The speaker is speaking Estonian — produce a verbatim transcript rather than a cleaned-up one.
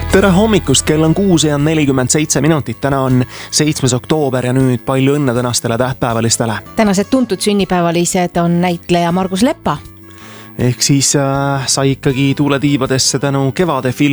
tere hommikust, kell on kuus ja nelikümmend seitse minutit, täna on seitsmes oktoober ja nüüd palju õnne tänastele tähtpäevalistele. Tänased tuntud sünnipäevalised on näitleja Margus Leppa. Ehk siis äh, sai ikkagi tuule tiibadesse tänu Kevade film